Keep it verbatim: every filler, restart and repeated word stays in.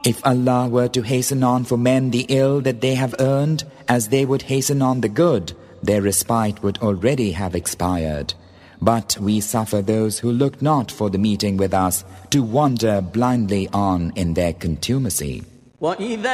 If Allah were to hasten on for men the ill that they have earned, as they would hasten on the good, their respite would already have expired. But we suffer those who look not for the meeting with us to wander blindly on in their contumacy.